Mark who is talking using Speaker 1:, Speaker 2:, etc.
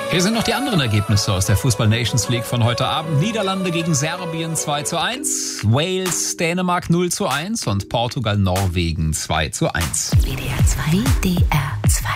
Speaker 1: Hier sind noch die anderen Ergebnisse aus der Fußball Nations League von heute Abend. Niederlande gegen Serbien 2:1, Wales, Dänemark 0:1 und Portugal, Norwegen 2:1.
Speaker 2: WDR 2. WDR 2.